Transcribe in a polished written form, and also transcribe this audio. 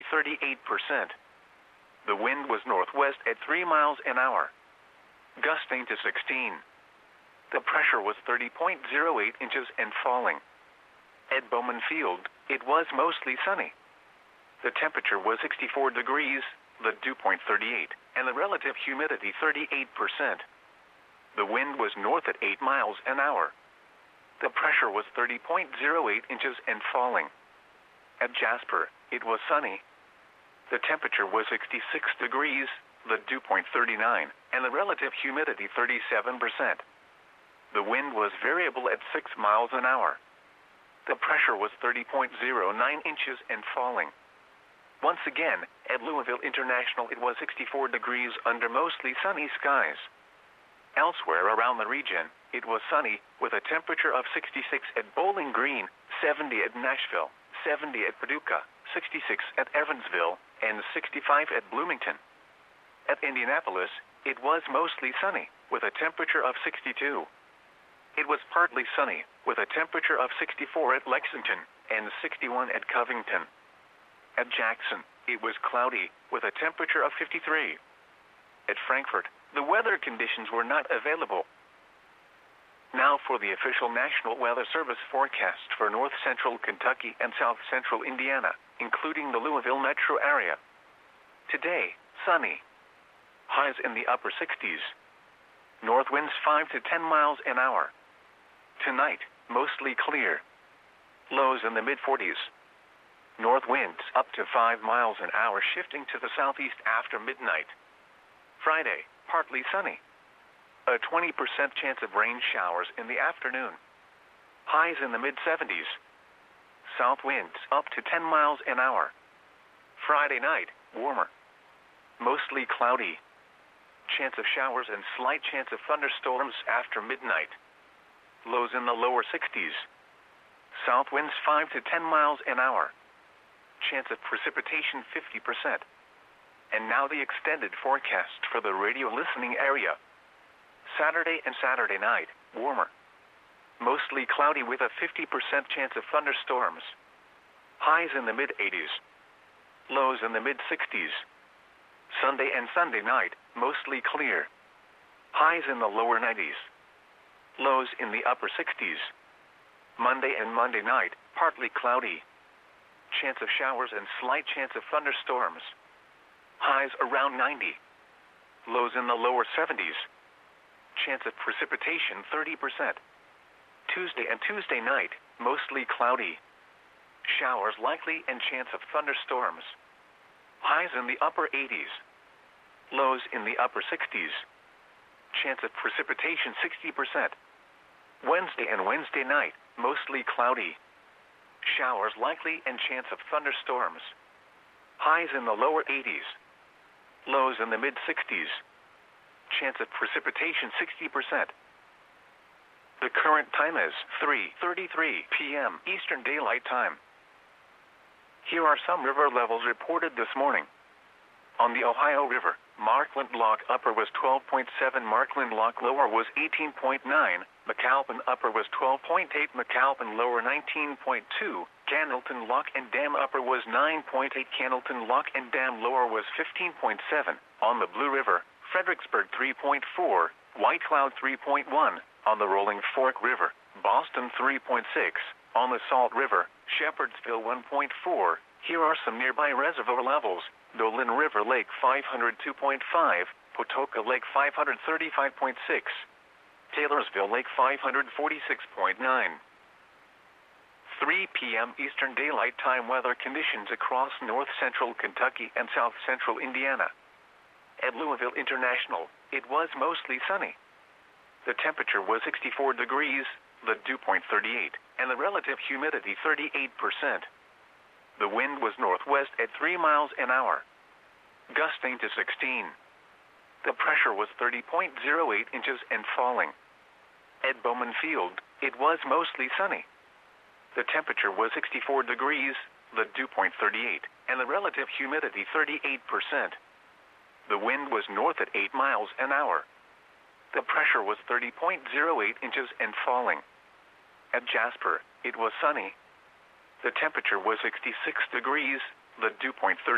38%. The wind was northwest at 3 miles an hour, gusting to 16. The pressure was 30.08 inches and falling. At Bowman Field, it was mostly sunny. The temperature was 64 degrees, the dew point 38, and the relative humidity 38%. The wind was north at 8 miles an hour. The pressure was 30.08 inches and falling. At Jasper, it was sunny. The temperature was 66 degrees, the dew point 39, and the relative humidity 37%. The wind was variable at 6 miles an hour. The pressure was 30.09 inches and falling. Once again, at Louisville International it was 64 degrees under mostly sunny skies. Elsewhere around the region, it was sunny, with a temperature of 66 at Bowling Green, 70 at Nashville, 70 at Paducah, 66 at Evansville, and 65 at Bloomington. At Indianapolis, it was mostly sunny, with a temperature of 62. It was partly sunny, with a temperature of 64 at Lexington, and 61 at Covington. At Jackson, it was cloudy, with a temperature of 53. At Frankfort, the weather conditions were not available. Now for the official National Weather Service forecast for north central Kentucky and south central Indiana, including the Louisville metro area. Today, sunny. Highs in the upper 60s. North winds 5 to 10 miles an hour. Tonight, mostly clear. Lows in the mid-40s. North winds up to 5 miles an hour, shifting to the southeast after midnight. Friday, partly sunny. A 20% chance of rain showers in the afternoon. Highs in the mid-70s. South winds up to 10 miles an hour. Friday night, warmer. Mostly cloudy. Chance of showers and slight chance of thunderstorms after midnight. Lows in the lower 60s. South winds 5 to 10 miles an hour. Chance of precipitation 50%. And now the extended forecast for the radio listening area. Saturday and Saturday night, warmer. Mostly cloudy with a 50% chance of thunderstorms. Highs in the mid-80s. Lows in the mid-60s. Sunday and Sunday night, mostly clear. Highs in the lower 90s. Lows in the upper 60s. Monday and Monday night, partly cloudy. Chance of showers and slight chance of thunderstorms. Highs around 90. Lows in the lower 70s. Chance of precipitation 30%. Tuesday and Tuesday night, mostly cloudy. Showers likely and chance of thunderstorms. Highs in the upper 80s. Lows in the upper 60s. Chance of precipitation 60%. Wednesday and Wednesday night, mostly cloudy. Showers likely and chance of thunderstorms. Highs in the lower 80s. Lows in the mid-60s. Chance of precipitation 60%. The current time is 3:33 p.m. Eastern Daylight Time. Here are some river levels reported this morning. On the Ohio River, Markland Lock Upper was 12.7, Markland Lock Lower was 18.9, McAlpin Upper was 12.8, McAlpin Lower 19.2, Cannelton Lock and Dam Upper was 9.8, Cannelton Lock and Dam Lower was 15.7. On the Blue River, Fredericksburg 3.4, White Cloud 3.1. On the Rolling Fork River, Boston 3.6. On the Salt River, Shepherdsville 1.4. Here are some nearby reservoir levels. Dolan River Lake 502.5, Patoka Lake 535.6, Taylorsville Lake 546.9. 3 p.m. Eastern Daylight Time weather conditions across north central Kentucky and south central Indiana. At Louisville International, it was mostly sunny. The temperature was 64 degrees, the dew point 38, and the relative humidity 38%. The wind was northwest at 3 miles an hour, gusting to 16. The pressure was 30.08 inches and falling. At Bowman Field, it was mostly sunny. The temperature was 64 degrees, the dew point 38, and the relative humidity 38%. The wind was north at 8 miles an hour. The pressure was 30.08 inches and falling. At Jasper, it was sunny. The temperature was 66 degrees, the dew point 30.